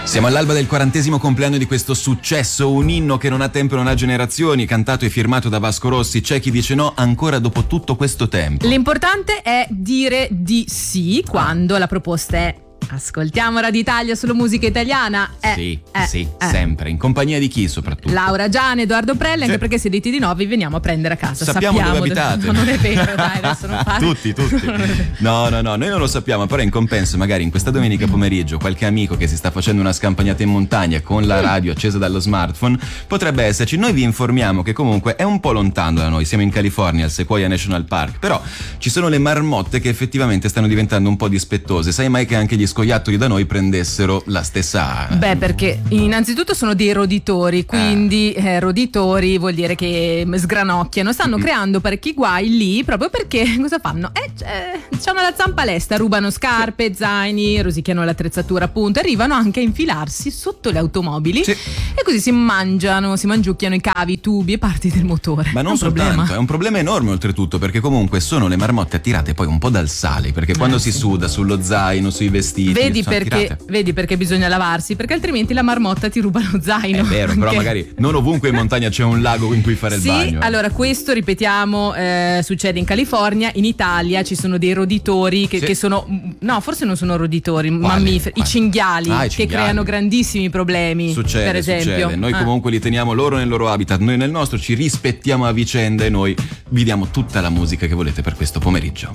Siamo all'alba del 40° compleanno di questo successo, un inno che non ha tempo e non ha generazioni, cantato e firmato da Vasco Rossi. C'è chi dice no ancora dopo tutto questo tempo. L'importante è dire di sì quando la proposta è: ascoltiamo Radio Italia, solo musica italiana. Sì, sempre. In compagnia di chi soprattutto? Laura Giane, Edoardo Prelli, anche perché se dite di no vi veniamo a prendere a casa. Sappiamo dove abitate. No, non è vero, dai, adesso non fare. Tutti. No, noi non lo sappiamo, però in compenso magari in questa domenica pomeriggio qualche amico che si sta facendo una scampagnata in montagna con la radio accesa dallo smartphone potrebbe esserci. Noi vi informiamo che comunque è un po' lontano da noi, siamo in California, al Sequoia National Park, però ci sono le marmotte che effettivamente stanno diventando un po' dispettose. Sai mai che anche gli scoiattoli da noi prendessero la stessa? Beh, perché innanzitutto sono dei roditori, quindi roditori vuol dire che sgranocchiano, stanno creando parecchi guai lì proprio perché cosa fanno? C'hanno la zampa lesta, rubano scarpe, zaini, rosicchiano l'attrezzatura, appunto, arrivano anche a infilarsi sotto le automobili e così si mangiucchiano i cavi, i tubi e parti del motore. Ma non soltanto, è un problema enorme oltretutto, perché comunque sono le marmotte attirate poi un po' dal sale, perché quando si suda sullo zaino, sui vestiti, vedi perché bisogna lavarsi, perché altrimenti la marmotta ti ruba lo zaino. È vero, però magari non ovunque in montagna c'è un lago in cui fare il bagno. Allora questo, ripetiamo, succede in California. In Italia ci sono dei roditori che sono, no, forse non sono roditori, mammiferi, i cinghiali, che creano grandissimi problemi. Per esempio. Succede. Noi comunque li teniamo loro nel loro habitat, noi nel nostro, ci rispettiamo a vicenda e noi vi diamo tutta la musica che volete per questo pomeriggio.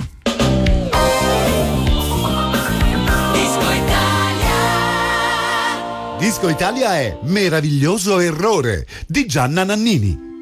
Disco Italia è Meraviglioso Errore di Gianna Nannini.